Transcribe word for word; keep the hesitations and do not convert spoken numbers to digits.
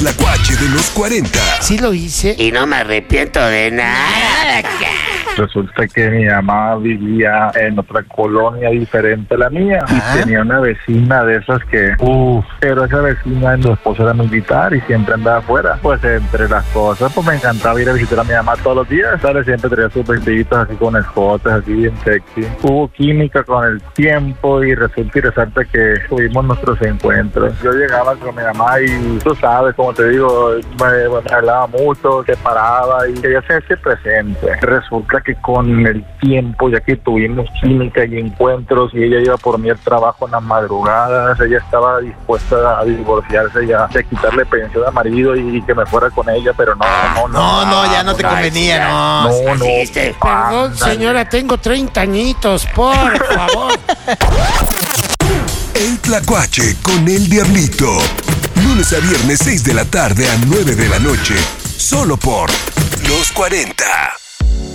Tlacuache de los cuarenta. Sí lo hice y no me arrepiento de nada. Resulta que mi mamá vivía en otra colonia diferente a la mía. ¿Ah? Y tenía una vecina de esas que, uff, pero esa vecina, su esposo era militar y siempre andaba afuera. Pues entre las cosas, pues me encantaba ir a visitar a mi mamá todos los días. ¿Sabes? Siempre traía sus vestiditos así con escotes, así bien sexy. Hubo química con el tiempo y resulta y resalta que tuvimos nuestros encuentros. Yo llegaba con mi mamá y tú sabes, como te digo, me, me hablaba mucho, se paraba y quería hacerse presente. Resulta que con el tiempo, ya que tuvimos química y encuentros y ella iba por mí al trabajo en las madrugadas, ella estaba dispuesta a divorciarse y a, a quitarle pensión al marido y, y que me fuera con ella, pero no, no, no. No, no, ya no te convenía, no. No, no. Perdón, señora, tengo treinta añitos, por favor. El Tlacuache con el Diablito. Lunes a viernes, seis de la tarde a nueve de la noche. Solo por Los cuarenta.